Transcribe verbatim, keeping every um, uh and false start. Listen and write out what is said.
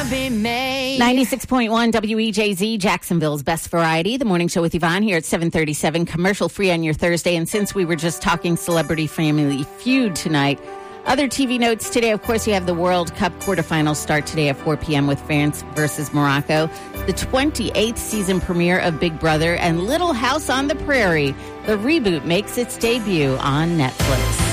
be made. ninety-six point one W E J Z, Jacksonville's Best Variety. The morning show with Yvonne here at seven thirty-seven, commercial free on your Thursday. And since we were just talking Celebrity Family Feud tonight, other T V notes today, of course, you have the World Cup quarterfinals start today at four p.m. with France versus Morocco. The twenty-eighth season premiere of Big Brother and Little House on the Prairie. The reboot makes its debut on Netflix.